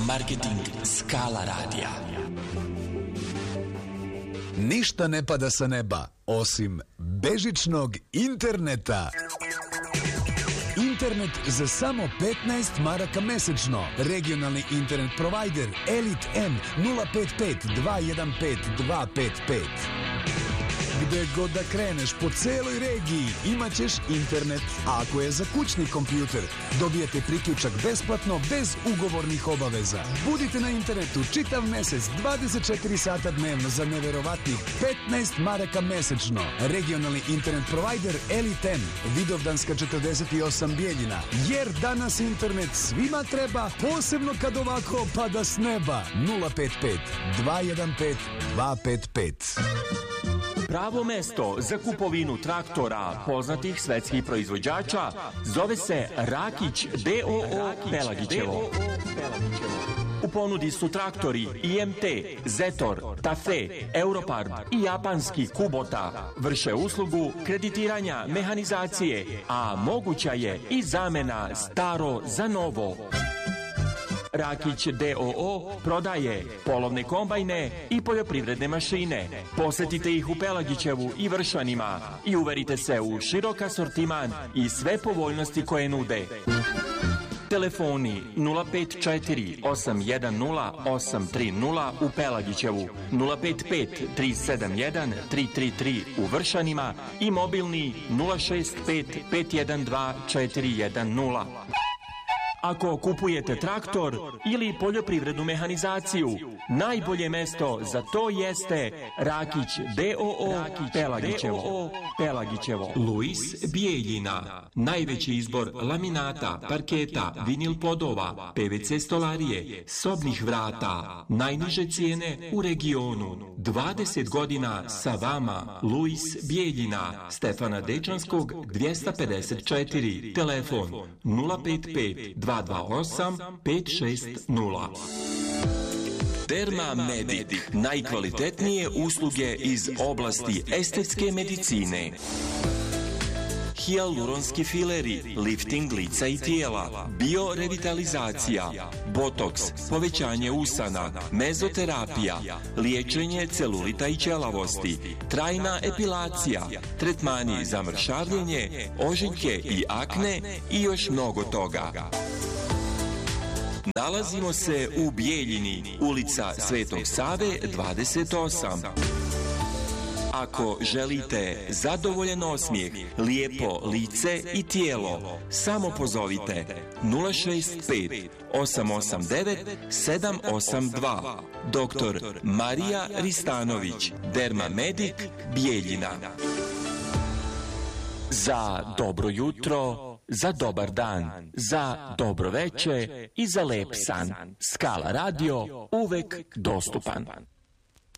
Marketing Skala radija. Ništa ne pada sa neba, osim bežičnog interneta. Internet za samo 15 maraka mesečno. Regionalni internet provider Elite M 055 215 255. Gde god da kreneš po celoj regiji imaćeš internet. A ako je za kućni kompjuter, dobijete priključak besplatno bez ugovornih obaveza. Budite na internetu čitav mesec 24 sata dnevno za neverovatnih 15 maraka mesečno. Regionalni internet provider Elite M, Vidovdanska 48 Bijeljina. Jer danas internet svima treba, posebno kad ovako pada s neba. 055 215 255. Pravo mesto za kupovinu traktora poznatih svetskih proizvođača zove se Rakić D.O.O. Pelagićevo. U ponudi su traktori IMT, Zetor, Tafe, Europard i japanski Kubota. Vrše uslugu kreditiranja mehanizacije, a moguća je i zamena staro za novo. Rakić D.O.O. prodaje polovne kombajne i poljoprivredne mašine. Posetite ih u Pelagićevu i Vršanima i uverite se u širok asortiman i sve povoljnosti koje nude. Telefoni 054 810 830 u Pelagićevu, 055 371 333 u Vršanima i mobilni 065 512 410. Ako kupujete traktor ili poljoprivrednu mehanizaciju, najbolje mesto za to jeste Rakić D.O.O. Pelagićevo. Luis Bijeljina. Najveći izbor laminata, parketa, vinil podova, PVC stolarije, sobnih vrata. Najniže cijene u regionu. 20 godina sa vama. Luis Bijeljina. Stefana Dečanskog 254. Telefon 055 228 560. Derma Medic. Najkvalitetnije usluge iz oblasti estetske medicine. Hijaluronski fileri, lifting lica i tijela, biorevitalizacija, botoks, povećanje usana, mezoterapija, liječenje celulita i ćelavosti, trajna epilacija, tretmani za mršavljenje, ožiljke i akne i još mnogo toga. Nalazimo se u Bijeljini, ulica Svetog Save 28. Ako želite zadovoljan osmijeh, lijepo lice i tijelo, samo pozovite 065 889 782. Dr. Marija Ristanović, Derma Medic, Bijeljina. Za dobro jutro, za dobar dan, za dobro veče i za lep san. Skala radio uvek dostupan.